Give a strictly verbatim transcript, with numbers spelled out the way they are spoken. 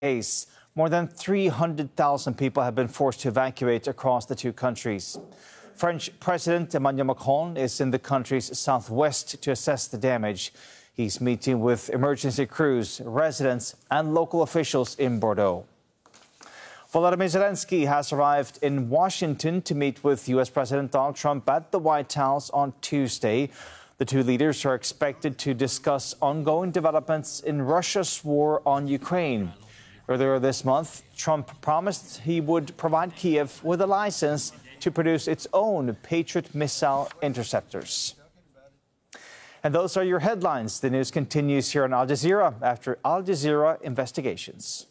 days. More than three hundred thousand people have been forced to evacuate across the two countries. French President Emmanuel Macron is in the country's southwest to assess the damage. He's meeting with emergency crews, residents, and local officials in Bordeaux. Volodymyr Zelensky has arrived in Washington to meet with U S President Donald Trump at the White House on Tuesday. The two leaders are expected to discuss ongoing developments in Russia's war on Ukraine. Earlier this month, Trump promised he would provide Kiev with a license to produce its own Patriot missile interceptors. And those are your headlines. The news continues here on Al Jazeera after Al Jazeera Investigations.